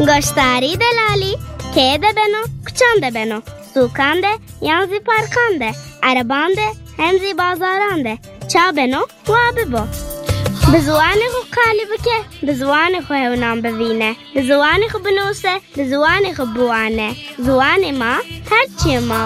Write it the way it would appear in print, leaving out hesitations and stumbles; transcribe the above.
گشتاری دلالی که ده بنو کچانده بنو سوکانده یانزی پارکانده عربانده همزی بازارانده چا بنو و ببو به زوانی خو قالی بکه به زوانی خو هونام ببینه به زوانی خو بنوسه به زوانی خو بوانه زوانی ما هرچی ما